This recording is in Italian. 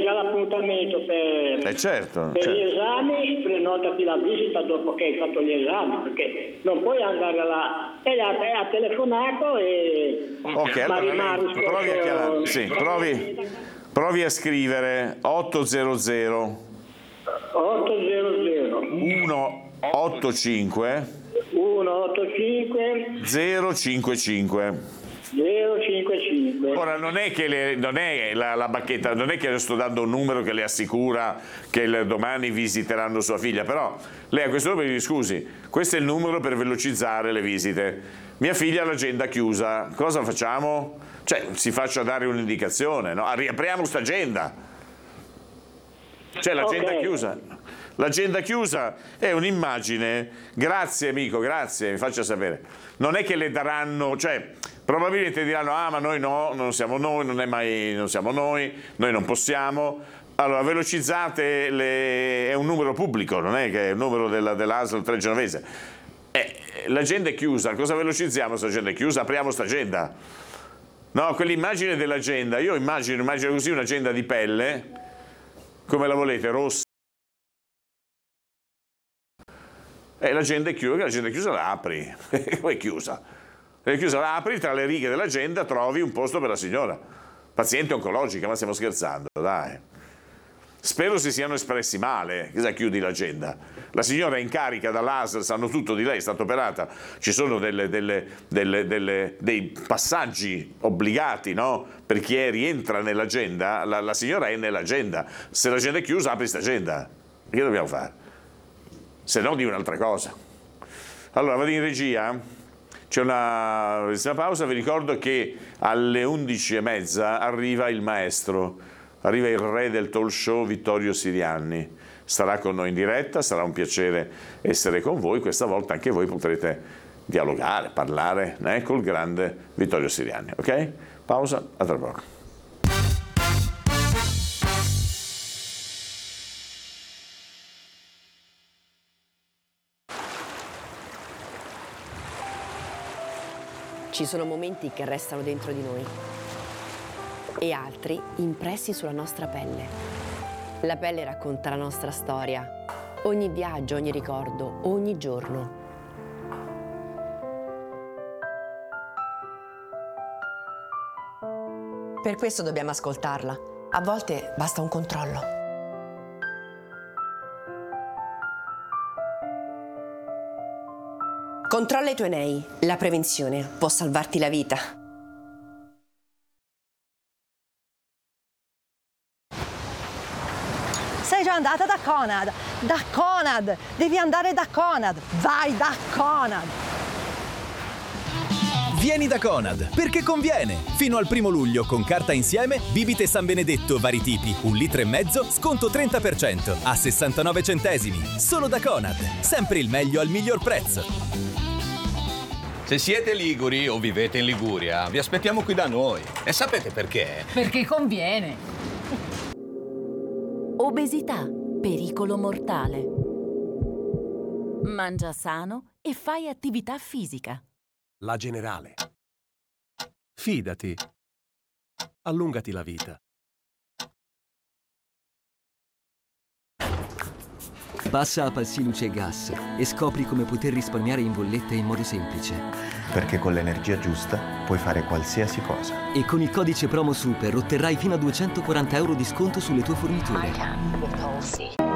già l'appuntamento per certo. gli esami, prenotati la visita dopo che hai fatto gli esami, perché non puoi andare là. E ha telefonato e Ok, allora provi a chiamare. Sì, provi a scrivere 800 185 055. Ora non è che non è la bacchetta, non è che le sto dando un numero che le assicura che domani visiteranno sua figlia, però lei a questo numero dice: scusi, questo è il numero per velocizzare le visite, mia figlia ha l'agenda chiusa, cosa facciamo? Cioè, si faccia dare un'indicazione, no? Riapriamo sta agenda, cioè l'agenda chiusa. L'agenda chiusa è un'immagine, grazie amico, grazie, mi faccia sapere. Non è che le daranno, cioè probabilmente diranno: ah, ma noi no, non siamo noi, non siamo noi non possiamo. Allora velocizzate, è un numero pubblico, non è che è il numero dell'ASL 3 Genovese. L'agenda è chiusa, cosa velocizziamo se l'agenda è chiusa? Apriamo sta agenda. No, quell'immagine dell'agenda, io immagino così un'agenda di pelle, come la volete, rossa. L'agenda è chiusa, la apri. Come è chiusa? È chiusa, la apri, tra le righe dell'agenda trovi un posto per la signora. Paziente oncologica, ma stiamo scherzando, dai. Spero si siano espressi male. Cosa chiudi l'agenda? La signora è in carica dall'ASL, sanno tutto di lei, è stata operata. Ci sono dei passaggi obbligati, no? Per chi rientra nell'agenda, la signora è nell'agenda. Se l'agenda è chiusa, apri questa agenda. Che dobbiamo fare? Se no di un'altra cosa. Allora vado in regia, c'è una pausa, vi ricordo che alle 11:30 arriva il maestro, arriva il re del talk show Vittorio Sirianni, starà con noi in diretta, sarà un piacere essere con voi, questa volta anche voi potrete dialogare, parlare col grande Vittorio Sirianni, ok? Pausa, a tra poco. Ci sono momenti che restano dentro di noi e altri impressi sulla nostra pelle. La pelle racconta la nostra storia, ogni viaggio, ogni ricordo, ogni giorno. Per questo dobbiamo ascoltarla. A volte basta un controllo. Controlla i tuoi nei. La prevenzione può salvarti la vita. Sei già andata da Conad? Da Conad! Devi andare da Conad! Vai da Conad! Vieni da Conad, perché conviene! Fino al 1° luglio, con carta insieme, bibite San Benedetto vari tipi, 1,5 litri, sconto 30%, a 69 centesimi. Solo da Conad. Sempre il meglio al miglior prezzo. Se siete liguri o vivete in Liguria, vi aspettiamo qui da noi. E sapete perché? Perché conviene. Obesità, pericolo mortale. Mangia sano e fai attività fisica. La Generale. Fidati. Allungati la vita. Passa a Palsi Luce e Gas e scopri come poter risparmiare in bolletta in modo semplice. Perché con l'energia giusta puoi fare qualsiasi cosa. E con il codice promo SUPER otterrai fino a 240 € di sconto sulle tue forniture.